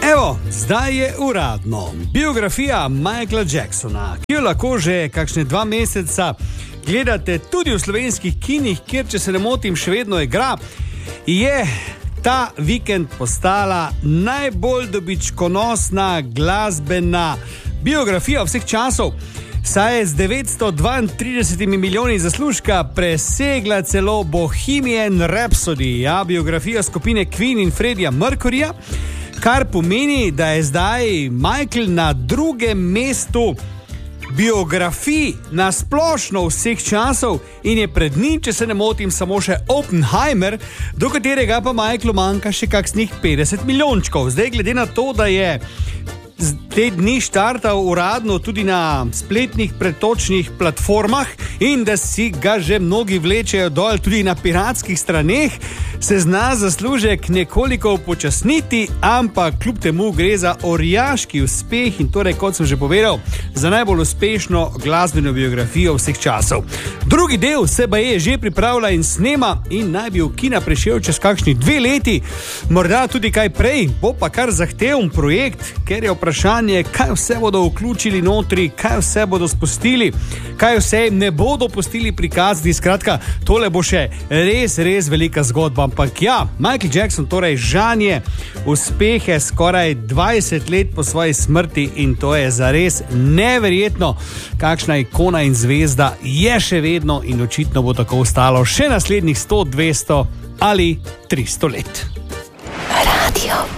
Evo, zdaj je uradno. Biografija Michaela Jacksona, ki jo lahko že kakšne 2 meseca gledate tudi v slovenskih kinih, kjer, če se ne motim, še vedno igra, je ta vikend postala najbolj dobičkonosna glasbena biografija vseh časov. Saj je z 932 milijoni zaslužka presegla celo Bohemian Rhapsody, biografija skupine Queen in Freddija Mercuryja, kar pomeni, da je zdaj Michael na 2. mestu biografij na splošno vseh časov in je pred njim, če se ne motim, samo še Oppenheimer, do katerega pa Michaelu manjka še kakšnih 50 milijončkov. Zdaj, glede na to, da je te dni štartal uradno tudi na spletnih pretočnih platformah in da si ga že mnogi vlečejo dol tudi na piratskih straneh, se zna zaslužek nekoliko upočasniti, ampak kljub temu gre za orjaški uspeh in torej, kot sem že povedal, za najbolj uspešno glasbeno biografijo vseh časov. Drugi del se baje že pripravlja in snema in naj bi v kina prišel čez kakšni 2 leti, morda tudi kaj prej, bo pa kar zahteven projekt, ker je vprašanje, kaj vse bodo vključili notri, kaj vse bodo spustili, kaj vse ne bodo pustili prikazati. Skratka, tole bo še res velika zgodba. Ampak ja, Michael Jackson torej žanje uspehe skoraj 20 let po svoji smrti in to je zares neverjetno, kakšna ikona in zvezda je še vedno in očitno bo tako ostalo še naslednjih 100, 200 ali 300 let. Radio